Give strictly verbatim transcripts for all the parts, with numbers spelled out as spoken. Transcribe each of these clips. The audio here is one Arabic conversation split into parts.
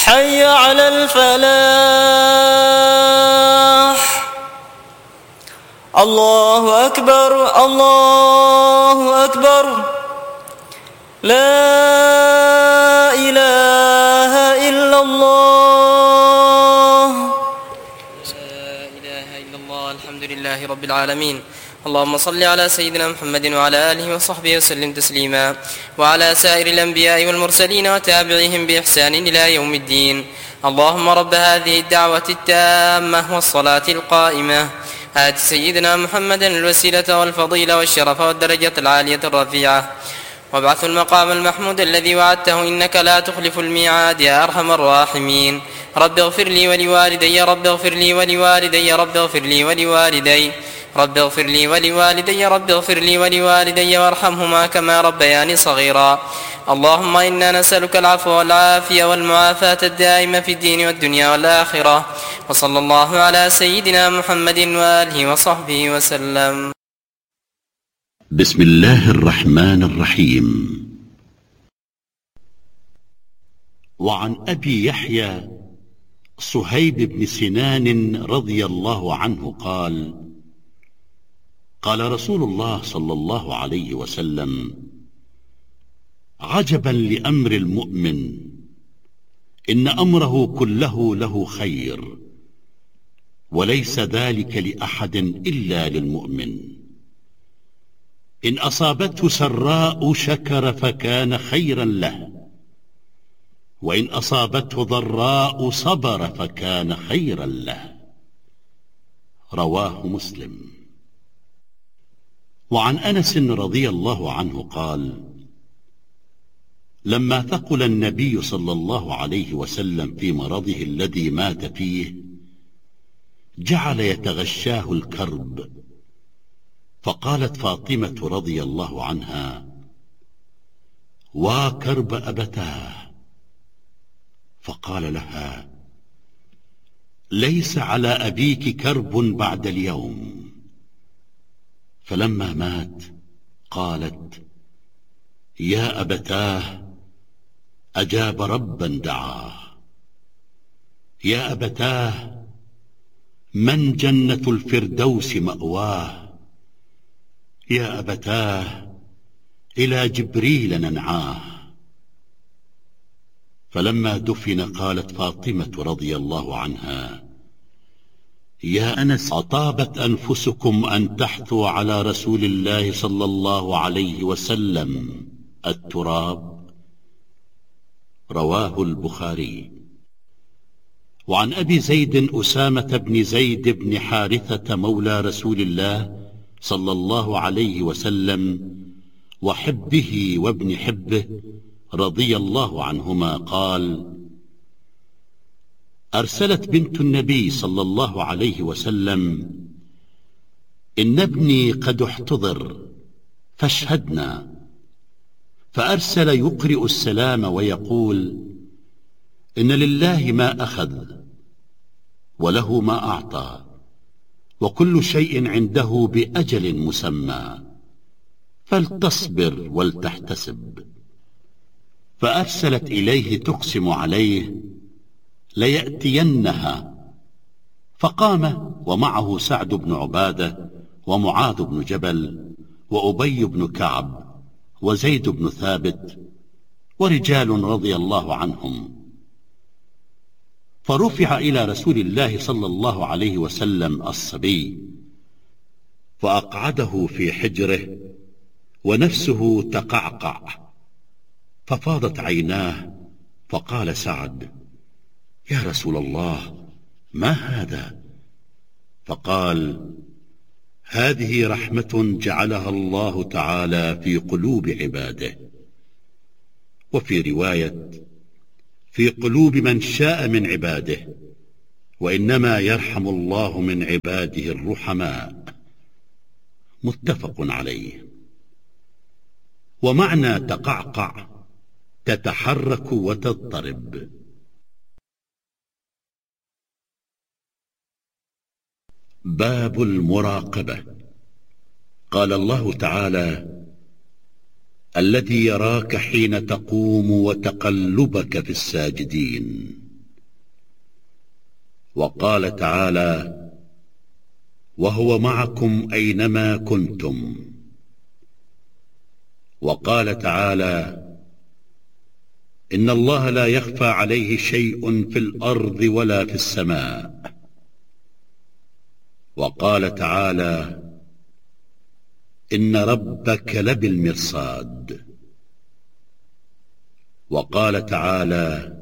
حي على الفلاح. الله أكبر الله أكبر، لا إله إلا الله. لا إله إلا الله. الحمد لله رب العالمين. اللهم صل على سيدنا محمد وعلى آله وصحبه وسلم تسليما، وعلى سائر الأنبياء والمرسلين وتابعيهم بإحسان إلى يوم الدين. اللهم رب هذه الدعوة التامة والصلاة القائمة، آت سيدنا محمدا الوسيلة والفضيلة والشرف والدرجة العالية الرفيعة، وابعث المقام المحمود الذي وعدته إنك لا تخلف الميعاد يا أرحم الراحمين. رب اغفر لي ولوالدي رب اغفر لي ولوالدي رب اغفر لي ولوالدي رب اغفر لي ولوالدي رب اغفر لي ولوالدي وارحمهما كما ربياني صغيرا. اللهم إنا نسألك العفو والعافية والمعافاة الدائمة في الدين والدنيا والآخرة. وصلى الله على سيدنا محمد وآله وصحبه وسلم. بسم الله الرحمن الرحيم. وعن أبي يحيى صهيب بن سنان رضي الله عنه قال: قال رسول الله صلى الله عليه وسلم: عجبا لأمر المؤمن، إن أمره كله له خير، وليس ذلك لأحد إلا للمؤمن. إن أصابته سراء شكر فكان خيرا له، وإن أصابته ضراء صبر فكان خيرا له. رواه مسلم. وعن أنس رضي الله عنه قال: لما ثقل النبي صلى الله عليه وسلم في مرضه الذي مات فيه، جعل يتغشاه الكرب، فقالت فاطمة رضي الله عنها: وكرب أبتاه. فقال لها: ليس على أبيك كرب بعد اليوم. فلما مات قالت: يا أبتاه، أجاب ربا دعاه. يا أبتاه، من جنة الفردوس مأواه. يا أبتاه، إلى جبريل ننعاه. فلما دفن قالت فاطمة رضي الله عنها: يا أنس، أطابت أنفسكم أن تحثوا على رسول الله صلى الله عليه وسلم التراب. رواه البخاري. وعن أبي زيد أسامة بن زيد بن حارثة مولى رسول الله صلى الله عليه وسلم وحبه وابن حبه رضي الله عنهما قال: أرسلت بنت النبي صلى الله عليه وسلم: إن ابني قد احتضر فاشهدنا. فأرسل يقرئ السلام ويقول: إن لله ما أخذ وله ما أعطى، وكل شيء عنده بأجل مسمى، فلتصبر ولتحتسب. فأرسلت إليه تقسم عليه ليأتينها، فقام ومعه سعد بن عبادة ومعاذ بن جبل وأبي بن كعب وزيد بن ثابت ورجال رضي الله عنهم. فرفع إلى رسول الله صلى الله عليه وسلم الصبي، فأقعده في حجره ونفسه تقعقع، ففاضت عيناه. فقال سعد: يا رسول الله، ما هذا؟ فقال: هذه رحمة جعلها الله تعالى في قلوب عباده. وفي رواية: في قلوب من شاء من عباده، وإنما يرحم الله من عباده الرحماء. متفق عليه. ومعنى تقعقع: تتحرك وتضطرب. باب المراقبة. قال الله تعالى: الذي يراك حين تقوم وتقلبك في الساجدين. وقال تعالى: وهو معكم أينما كنتم. وقال تعالى: إن الله لا يخفى عليه شيء في الأرض ولا في السماء. وقال تعالى: إن ربك لبالمرصاد. وقال تعالى: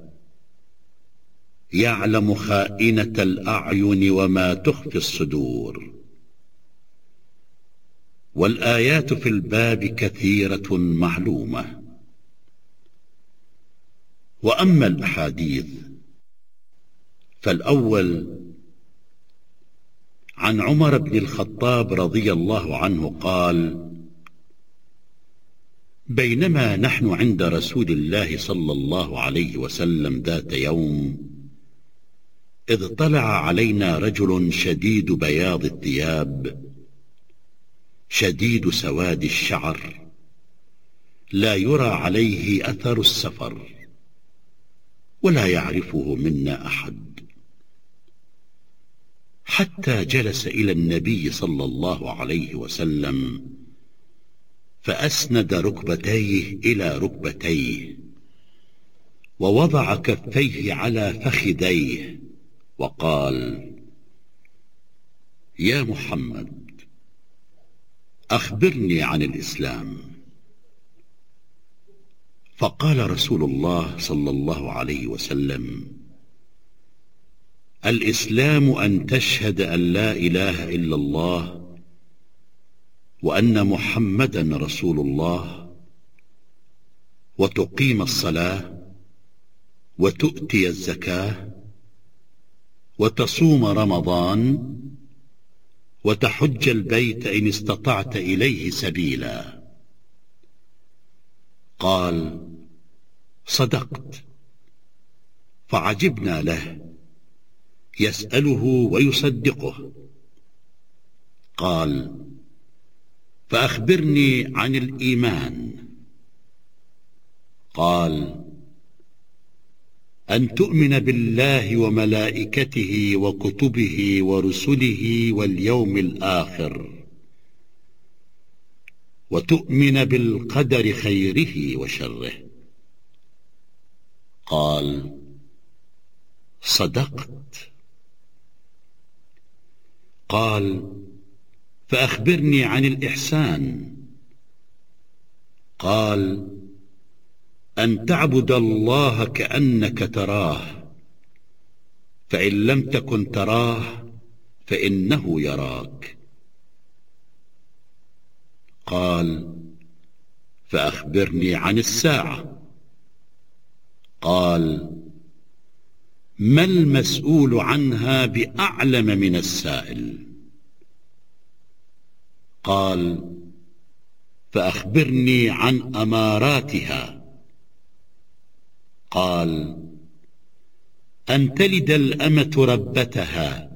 يعلم خائنة الأعين وما تخفي الصدور. والآيات في الباب كثيرة معلومة. وأما الأحاديث فالأول عن عمر بن الخطاب رضي الله عنه قال: بينما نحن عند رسول الله صلى الله عليه وسلم ذات يوم، إذ طلع علينا رجل شديد بياض الثياب شديد سواد الشعر، لا يرى عليه أثر السفر، ولا يعرفه منا أحد، حتى جلس إلى النبي صلى الله عليه وسلم فأسند ركبتيه إلى ركبتيه، ووضع كفيه على فخذيه، وقال: يا محمد، أخبرني عن الإسلام. فقال رسول الله صلى الله عليه وسلم: الإسلام أن تشهد أن لا إله إلا الله وأن محمدا رسول الله، وتقيم الصلاة، وتؤتي الزكاة، وتصوم رمضان، وتحج البيت إن استطعت إليه سبيلا. قال: صدقت. فعجبنا له، يسأله ويصدقه. قال: فأخبرني عن الإيمان. قال: أن تؤمن بالله وملائكته وكتبه ورسله واليوم الآخر، وتؤمن بالقدر خيره وشره. قال: صدقت. قال: فأخبرني عن الإحسان. قال: أن تعبد الله كأنك تراه، فإن لم تكن تراه فإنه يراك. قال: فأخبرني عن الساعة. قال: ما المسؤول عنها بأعلم من السائل. قال: فأخبرني عن أماراتها. قال: أن تلد الأمة ربتها،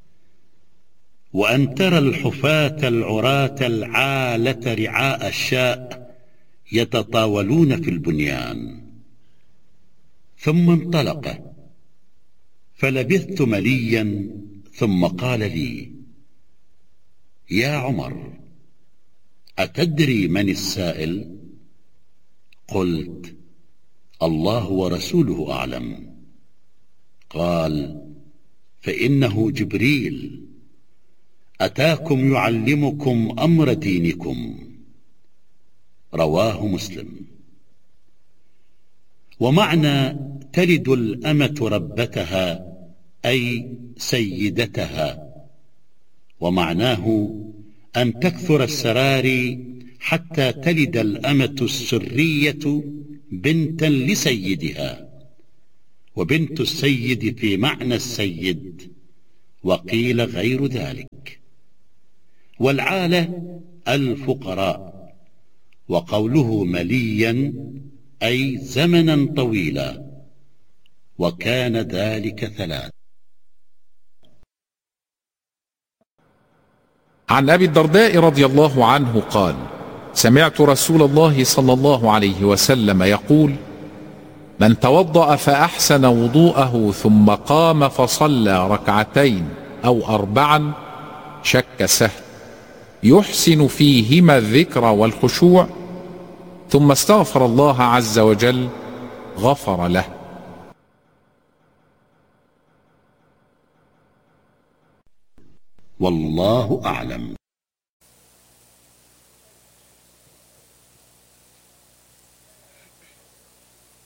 وأن ترى الحفاة العراة العالة رعاء الشاء يتطاولون في البنيان. ثم انطلق، فلبثت مليا، ثم قال لي: يا عمر، أتدري من السائل؟ قلت: الله ورسوله أعلم. قال: فإنه جبريل أتاكم يعلمكم أمر دينكم. رواه مسلم. ومعنى تلد الأمة ربتها أي سيدتها، ومعناه أن تكثر السراري حتى تلد الأمة السرية بنتا لسيدها، وبنت السيد في معنى السيد، وقيل غير ذلك. والعالة الفقراء. وقوله مليا أي زمنا طويلا، وكان ذلك ثلاث. عن أبي الدرداء رضي الله عنه قال: سمعت رسول الله صلى الله عليه وسلم يقول: من توضأ فأحسن وضوءه ثم قام فصلى ركعتين أو أربعا، شك سهل، يحسن فيهما الذكر والخشوع، ثم استغفر الله عز وجل، غفر له. والله أعلم.